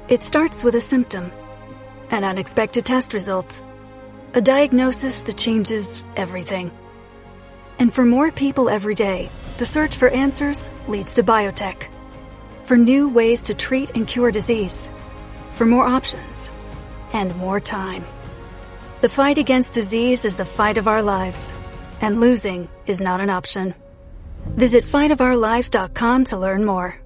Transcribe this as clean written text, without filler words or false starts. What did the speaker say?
It starts with a symptom, an unexpected test result, a diagnosis that changes everything. And for more people every day, the search for answers leads to biotech. For new ways to treat and cure disease. For more options. And more time. The fight against disease is the fight of our lives. And losing is not an option. Visit fightofourlives.com to learn more.